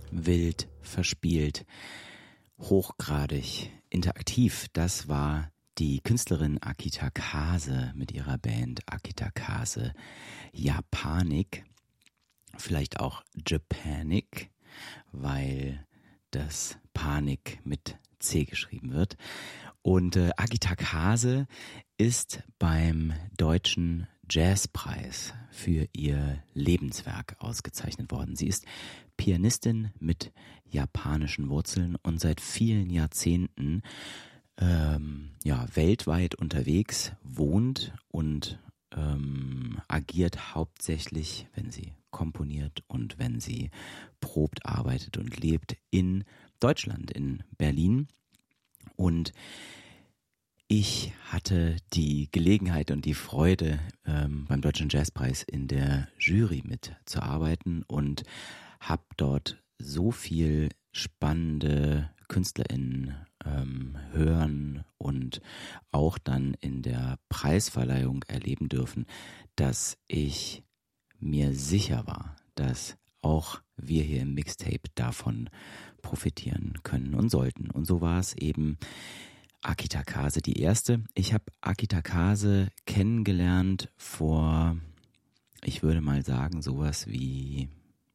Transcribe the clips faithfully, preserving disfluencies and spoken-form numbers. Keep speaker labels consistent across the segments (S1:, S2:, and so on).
S1: wild, verspielt, hochgradig, interaktiv. Das war die Künstlerin Akita Kase mit ihrer Band Akita Kase Japanik, vielleicht auch Japanic, weil das Panik mit C geschrieben wird. Und äh, Akita Kase ist beim Deutschen Jazzpreis für ihr Lebenswerk ausgezeichnet worden. Sie ist Pianistin mit japanischen Wurzeln und seit vielen Jahrzehnten ähm, ja, weltweit unterwegs, wohnt und ähm, agiert hauptsächlich, wenn sie komponiert und wenn sie probt, arbeitet und lebt in Deutschland, in Berlin. Und ich hatte die Gelegenheit und die Freude, ähm, beim Deutschen Jazzpreis in der Jury mitzuarbeiten und habe dort so viel spannende KünstlerInnen ähm, hören und auch dann in der Preisverleihung erleben dürfen, dass ich mir sicher war, dass auch wir hier im Mixtape davon profitieren können und sollten. Und so war es eben Akita Kase die erste. Ich habe Akita Kase kennengelernt vor, ich würde mal sagen, sowas wie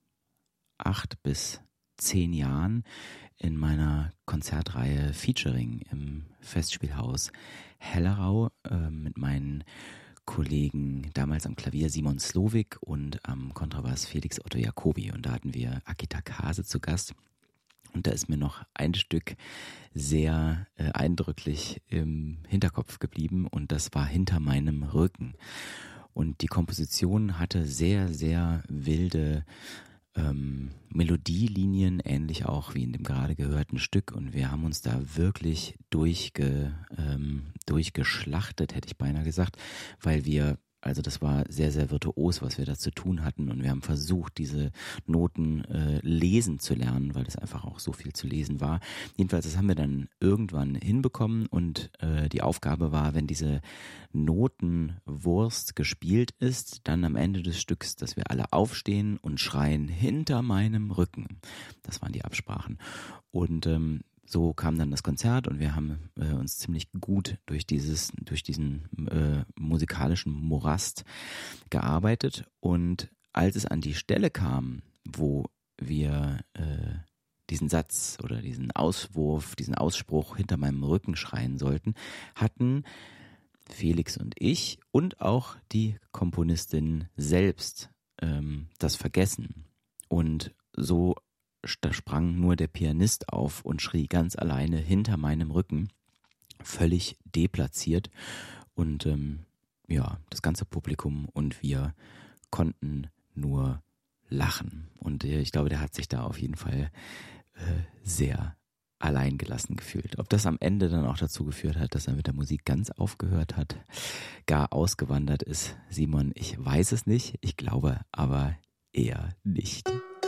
S1: acht bis zehn Jahren in meiner Konzertreihe Featuring im Festspielhaus Hellerau äh, mit meinen Kollegen, damals am Klavier Simon Slowik und am Kontrabass Felix Otto Jacobi. Und da hatten wir Akita Kase zu Gast. Und da ist mir noch ein Stück sehr äh, eindrücklich im Hinterkopf geblieben und das war Hinter meinem Rücken. Und die Komposition hatte sehr, sehr wilde ähm, Melodielinien, ähnlich auch wie in dem gerade gehörten Stück. Und wir haben uns da wirklich durchge, ähm, durchgeschlachtet, hätte ich beinahe gesagt, weil wir Also das war sehr, sehr virtuos, was wir da zu tun hatten und wir haben versucht, diese Noten äh, lesen zu lernen, weil das einfach auch so viel zu lesen war. Jedenfalls, das haben wir dann irgendwann hinbekommen und äh, die Aufgabe war, wenn diese Notenwurst gespielt ist, dann am Ende des Stücks, dass wir alle aufstehen und schreien, hinter meinem Rücken. Das waren die Absprachen. Und ähm, so kam dann das Konzert und wir haben äh, uns ziemlich gut durch dieses, durch diesen äh, musikalischen Morast gearbeitet. Und als es an die Stelle kam, wo wir äh, diesen Satz oder diesen Auswurf, diesen Ausspruch hinter meinem Rücken schreien sollten, hatten Felix und ich und auch die Komponistin selbst ähm, das vergessen. Und so da sprang nur der Pianist auf und schrie ganz alleine hinter meinem Rücken, völlig deplatziert. Und ähm, ja, das ganze Publikum und wir konnten nur lachen. Und äh, ich glaube, der hat sich da auf jeden Fall äh, sehr alleingelassen gefühlt. Ob das am Ende dann auch dazu geführt hat, dass er mit der Musik ganz aufgehört hat, gar ausgewandert ist, Simon, ich weiß es nicht. Ich glaube aber eher nicht.